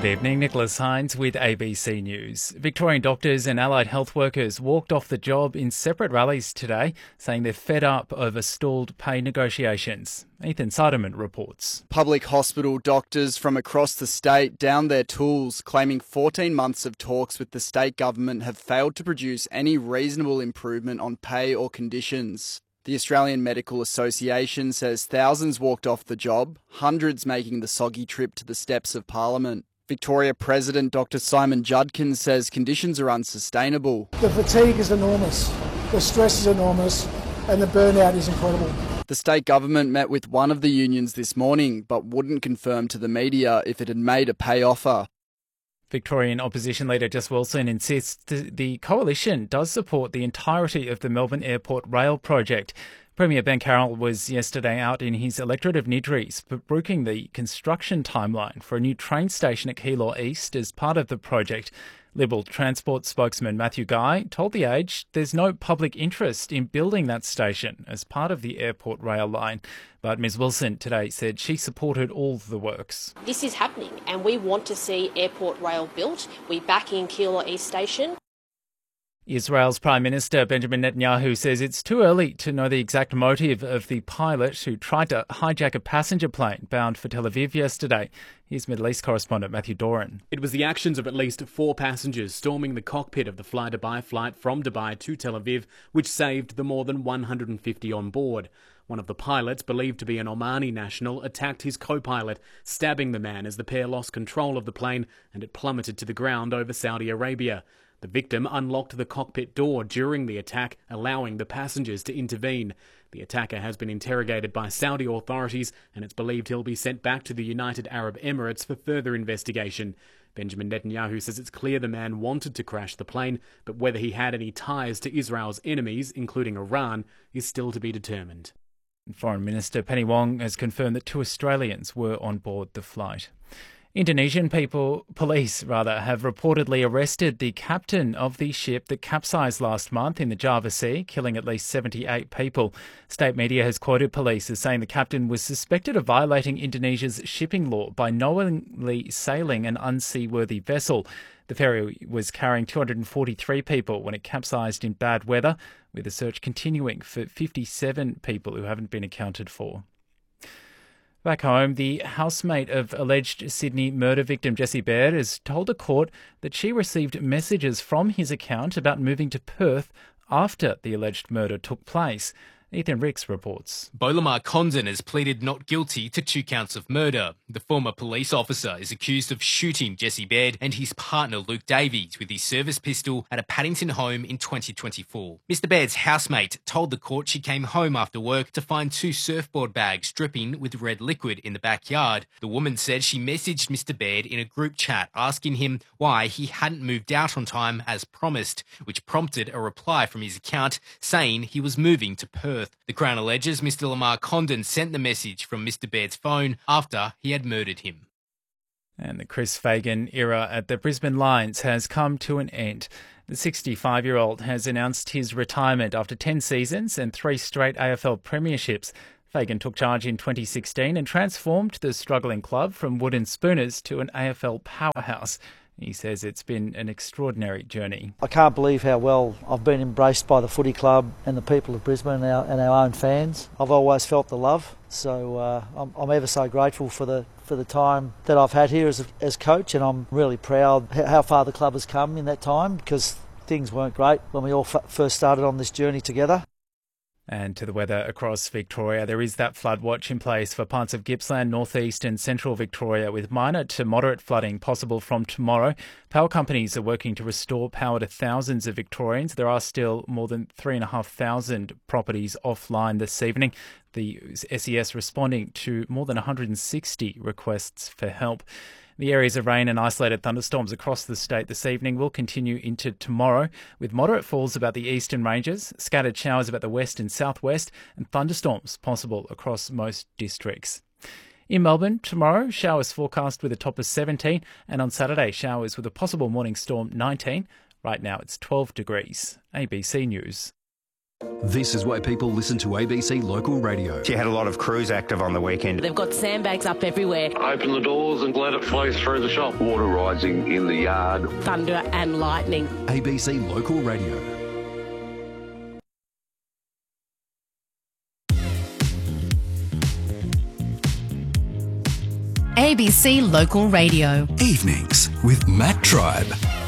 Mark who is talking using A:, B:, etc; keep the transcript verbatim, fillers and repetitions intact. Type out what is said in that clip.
A: Good evening, Nicholas Hines with A B C News. Victorian doctors and allied health workers walked off the job in separate rallies today, saying they're fed up over stalled pay negotiations. Ethan Siderman reports.
B: Public hospital doctors from across the state downed their tools, claiming fourteen months of talks with the state government have failed to produce any reasonable improvement on pay or conditions. The Australian Medical Association says thousands walked off the job, hundreds making the soggy trip to the steps of Parliament. Victoria President Doctor Simon Judkins says conditions are unsustainable.
C: The fatigue is enormous, the stress is enormous, and the burnout is incredible.
B: The state government met with one of the unions this morning, but wouldn't confirm to the media if it had made a pay offer.
A: Victorian opposition leader Jess Wilson insists the coalition does support the entirety of the Melbourne Airport rail project. Premier Ben Carroll was yesterday out in his electorate of Niddries, broking the construction timeline for a new train station at Keilor East as part of the project. Liberal Transport spokesman Matthew Guy told The Age there's no public interest in building that station as part of the airport rail line. But Ms Wilson today said she supported all the works.
D: This is happening and we want to see airport rail built. We back in Keilor East Station.
A: Israel's Prime Minister Benjamin Netanyahu says it's too early to know the exact motive of the pilot who tried to hijack a passenger plane bound for Tel Aviv yesterday. Here's Middle East correspondent Matthew Doran.
E: It was the actions of at least four passengers storming the cockpit of the Fly Dubai flight from Dubai to Tel Aviv, which saved the more than one hundred fifty on board. One of the pilots, believed to be an Omani national, attacked his co-pilot, stabbing the man as the pair lost control of the plane and it plummeted to the ground over Saudi Arabia. The victim unlocked the cockpit door during the attack, allowing the passengers to intervene. The attacker has been interrogated by Saudi authorities and it's believed he'll be sent back to the United Arab Emirates for further investigation. Benjamin Netanyahu says it's clear the man wanted to crash the plane, but whether he had any ties to Israel's enemies, including Iran, is still to be determined.
A: Foreign Minister Penny Wong has confirmed that two Australians were on board the flight. Indonesian people, police rather, have reportedly arrested the captain of the ship that capsized last month in the Java Sea, killing at least seventy-eight people. State media has quoted police as saying the captain was suspected of violating Indonesia's shipping law by knowingly sailing an unseaworthy vessel. The ferry was carrying two hundred forty-three people when it capsized in bad weather, with the search continuing for fifty-seven people who haven't been accounted for. Back home, the housemate of alleged Sydney murder victim Jessie Baird has told a court that she received messages from his account about moving to Perth after the alleged murder took place. Ethan Ricks reports.
F: Bolamar Condon has pleaded not guilty to two counts of murder. The former police officer is accused of shooting Jessie Baird and his partner Luke Davies with his service pistol at a Paddington home in twenty twenty-four. Mister Baird's housemate told the court she came home after work to find two surfboard bags dripping with red liquid in the backyard. The woman said she messaged Mister Baird in a group chat asking him why he hadn't moved out on time as promised, which prompted a reply from his account saying he was moving to Perth. The Crown alleges Mister Lamar Condon sent the message from Mister Baird's phone after he had murdered him.
A: And the Chris Fagan era at the Brisbane Lions has come to an end. The sixty-five-year-old has announced his retirement after ten seasons and three straight A F L premierships. Fagan took charge in twenty sixteen and transformed the struggling club from wooden spooners to an A F L powerhouse. He says it's been an extraordinary journey.
G: I can't believe how well I've been embraced by the footy club and the people of Brisbane and our, and our own fans. I've always felt the love, so uh, I'm, I'm ever so grateful for the for the time that I've had here as, as coach, and I'm really proud how far the club has come in that time, because things weren't great when we all f- first started on this journey together.
A: And to the weather across Victoria, there is that flood watch in place for parts of Gippsland, northeast and central Victoria, with minor to moderate flooding possible from tomorrow. Power companies are working to restore power to thousands of Victorians. There are still more than three thousand five hundred properties offline this evening. The S E S responding to more than one hundred sixty requests for help. The areas of rain and isolated thunderstorms across the state this evening will continue into tomorrow, with moderate falls about the eastern ranges, scattered showers about the west and southwest, and thunderstorms possible across most districts. In Melbourne, tomorrow, showers forecast with a top of seventeen, and on Saturday, showers with a possible morning storm nineteen. Right now, it's twelve degrees. A B C News.
H: This is why people listen to A B C Local Radio.
I: She had a lot of crews active on the weekend.
J: They've got sandbags up everywhere.
K: Open the doors and let it flow through the shop.
L: Water rising in the yard.
J: Thunder and lightning.
H: A B C Local Radio.
M: A B C Local Radio.
H: Evenings with Matt Tribe.